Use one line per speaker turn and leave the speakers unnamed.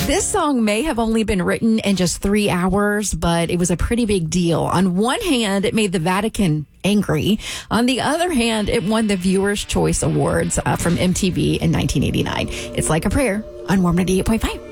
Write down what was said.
This song may have only been written in just 3 hours, but it was a pretty big deal. On one hand, it made the Vatican angry. On the other hand, it won the Viewer's Choice Awards from MTV in 1989. It's Like a Prayer on Warm 98.5.